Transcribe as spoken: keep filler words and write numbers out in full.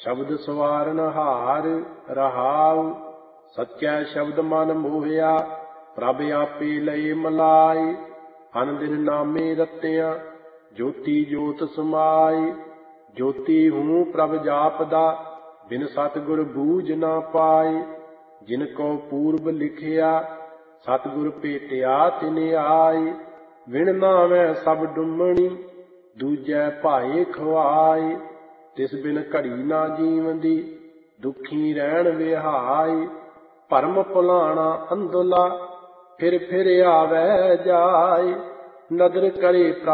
ਸ਼ਬਦ ਸਵਾਰਨ ਹਾਰ ਰਹਾਉ। ਸੱਚੈ ਸ਼ਬਦ ਮਨ ਮੋਹਿਆ ਪ੍ਰਭ ਆਪੇ ਲਏ ਮਲਾਈ। ਅਨ ਦਿਨ ਨਾਮੇ ਰਤਿਆ ਜੋਤੀ ਜੋਤ ਸਮਾਈ। ਜੋਤੀ ਹੂੰ ਪ੍ਰਭ ਜਾਪਦਾ ਬਿਨ ਸਤਿਗੁਰ ਬੂਝ ਨਾ ਪਾਈ। ਜਿਨ ਕੋ ਪੂਰਬ ਲਿਖਿਆ ਸਤਿਗੁਰ ਭੇਟਿਆ ਤਿਨ ਆਈ। ਵਿਣ ਨਾਵੈ ਸਭ ਡੁੰਮਣੀ ਦੂਜੈ ਭਾਏ ਖਵਾਈ। ਤਿਸ ਬਿਨ ਘੜੀ ਨਾ ਜੀਵੰਦੀ ਦੁਖੀ ਰਹਿਣ ਵਿਹਾਈ। ਭਰਮ ਭੁਲਾਣਾ ਅੰਧਲਾ ਫਿਰ ਫਿਰ ਆਵੈ ਜਾਇ। ਨਦਰ ਕਰੇ